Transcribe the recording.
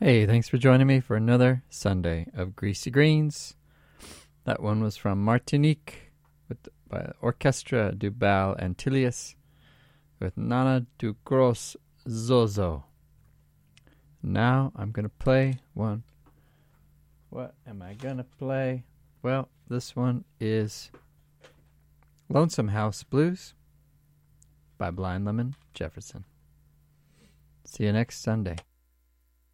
Hey, thanks for joining me for another Sunday of Greasy Greens. That one was from Martinique by Orchestra du Bal Antilles with Nana du Gros Zozo. Now I'm going to play one. What am I going to play? Well, this one is Lonesome House Blues by Blind Lemon Jefferson. See you next Sunday.